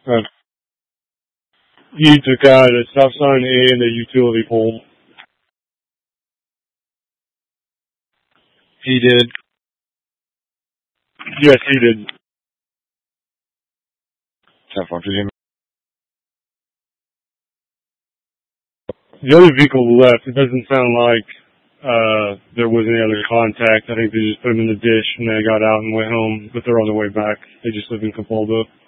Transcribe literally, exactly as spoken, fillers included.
Uh, he took out a stop sign and a utility pole. He did. Yes, he did. ten four, did The other vehicle left. It doesn't sound like uh, there was any other contact. I think they just put them in the dish and they got out and went home, but they're on their way back. They just live in Capaldo.